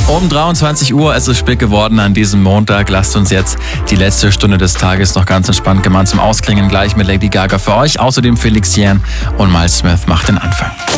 Um 23 Uhr ist es spät geworden an diesem Montag. Lasst uns jetzt die letzte Stunde des Tages noch ganz entspannt gemeinsam ausklingen. Gleich mit Lady Gaga für euch. Außerdem Felix Jähn und Miles Smith macht den Anfang.